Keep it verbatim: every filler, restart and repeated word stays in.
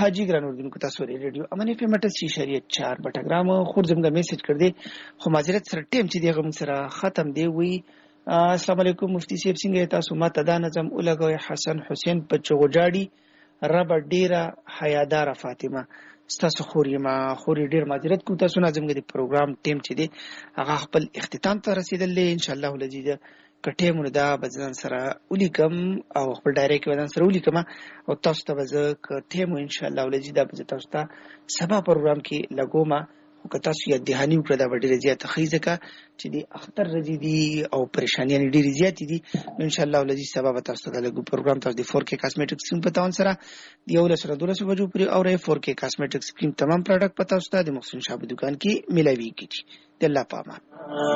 حاجی ګران اردوونکو تاسو لري ریډیو امن اف ام اټه شریعت چار بټګرام خور زموږ میسج کړ دې خو معذرت سره ټیم چې دی غو سره ختم دی وی السلام علیکم مفتی صاحب څنګه تاسو ماته دا نظم ولګوي حسن حسین په چغجاړي رب ډیره حیادار فاطمه ستاسو خوري ما خوري ډیر معذرت کوم تاسو نظم غي پروګرام ټیم چې دی هغه خپل اختتام ته رسیدل ان شاء الله العزیز کټه مونږ دا بدن سره ولیکم او خپل ډایرکټ بدن سره ولیکم او تاسو ته به کټه مو ان شاء الله العزیز دا به تاسو ته سبا پروګرام کې لګوما او که تاسو یې دهانی وکړه دا ډیره زیاته خیزه کا چې دی اختر رضی دی او پریشانیاں ډیره زیاتې دي ان شاء الله العزیز سبا به تاسو ته لګو پروګرام تاسو دی فور کې کاسمیټکس سیم په تاون سره دی اول سره دولس بجو پورې او فور کې کاسمیټکس سیم تمام پروډکټ پتا تاسو ته د محسن شاه په دکان کې ملایوي کیږي د الله پامان